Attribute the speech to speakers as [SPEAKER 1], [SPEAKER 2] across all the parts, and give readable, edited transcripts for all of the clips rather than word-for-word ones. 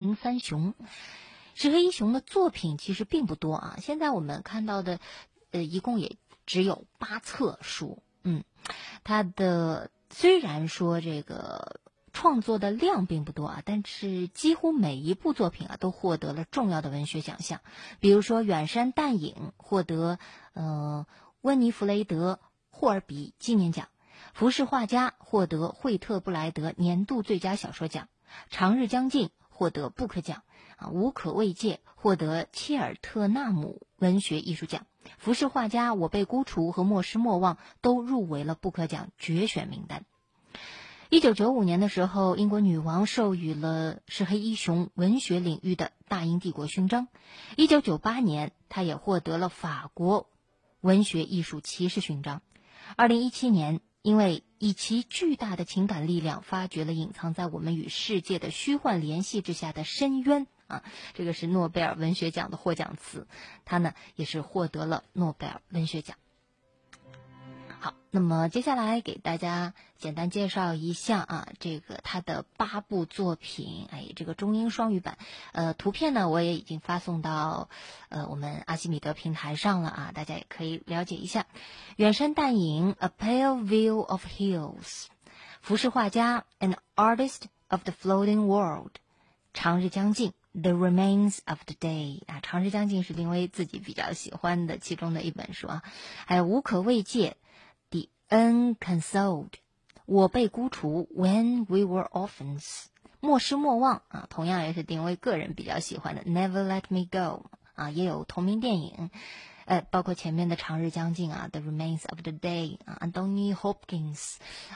[SPEAKER 1] 林三雄。石黑一雄的作品其实并不多啊，现在我们看到的一共也只有8册书。他的虽然说这个创作的量并不多啊，但是几乎每一部作品啊都获得了重要的文学奖项。比如说远山淡影获得温尼弗雷德霍尔比纪念奖，浮世画家获得惠特布莱德年度最佳小说奖，长日将近获得布克奖无可慰藉获得切尔特纳姆文学艺术奖，浮世画家我被孤雏和莫失莫忘都入围了布克奖决选名单。1995年的时候，英国女王授予了石黑一雄文学领域的大英帝国勋章。1998年，他也获得了法国文学艺术骑士勋章。2017年，因为以其巨大的情感力量发掘了隐藏在我们与世界的虚幻联系之下的深渊这个是诺贝尔文学奖的获奖词，他呢也是获得了诺贝尔文学奖。好，那么接下来给大家简单介绍一下这个他的8部作品，这个中英双语版，图片呢我也已经发送到我们阿基米德平台上了大家也可以了解一下。远山淡影 A Pale View of Hills， 浮世画家 An Artist of the Floating World， 长日将近The Remains of the Day， 长日将近是林威自己比较喜欢的其中的一本书还有无可慰藉The Unconsoled， 我被孤雏 When we were orphans， 莫失莫忘同样也是丁威个人比较喜欢的 Never Let Me Go 也有同名电影包括前面的长日将近The Remains of the Day Anthony Hopkins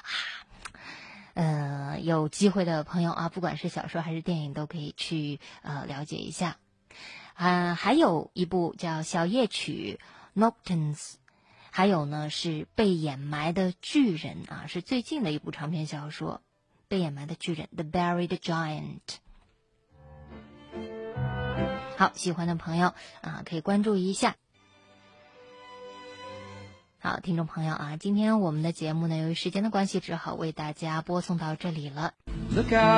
[SPEAKER 1] 有机会的朋友不管是小说还是电影都可以去了解一下还有一部叫小夜曲 Nocturnes，还有呢是被掩埋的巨人是最近的一部长篇小说，被掩埋的巨人 The Buried Giant。 好，喜欢的朋友可以关注一下。好，听众朋友今天我们的节目呢由于时间的关系只好为大家播送到这里了。